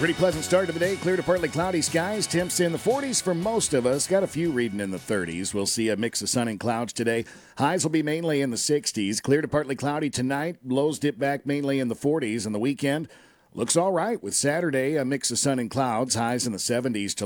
Pretty pleasant start to the day. Clear to partly cloudy skies. Temps in the 40s for most of us. Got a few reading in the 30s. We'll see a mix of sun and clouds today. Highs will be mainly in the 60s. Clear to partly cloudy tonight. Lows dip back mainly in the 40s. And the weekend looks all right with Saturday, a mix of sun and clouds. Highs in the 70s to